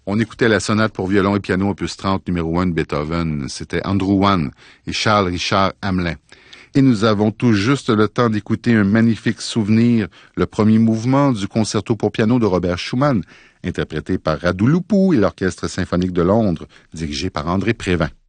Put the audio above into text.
On écoutait la sonate pour violon et piano opus 30 numéro 1 de Beethoven. C'était Andrew Wann et Charles Richard Hamelin. Et nous avons tout juste le temps d'écouter un magnifique souvenir, le premier mouvement du concerto pour piano de Robert Schumann, interprété par Radu Lupu et l'Orchestre symphonique de Londres, dirigé par André Prévin.